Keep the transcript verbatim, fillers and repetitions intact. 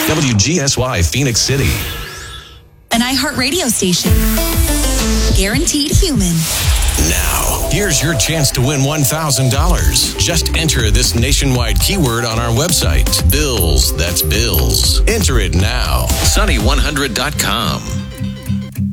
W G S Y Phoenix City. An iHeart radio station. Guaranteed human. Now, here's your chance to win one thousand dollars. Just enter this nationwide keyword on our website. Bills, that's bills. Enter it now. Sunny one hundred dot com.